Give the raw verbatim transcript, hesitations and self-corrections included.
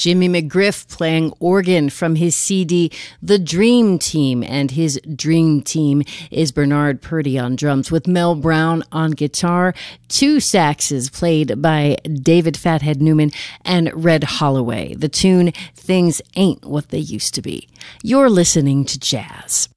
Jimmy McGriff playing organ from his C D The Dream Team, and his dream team is Bernard Purdie on drums with Mel Brown on guitar, two saxes played by David Fathead Newman and Red Holloway. The tune, Things Ain't What They Used to Be. You're listening to Jazz.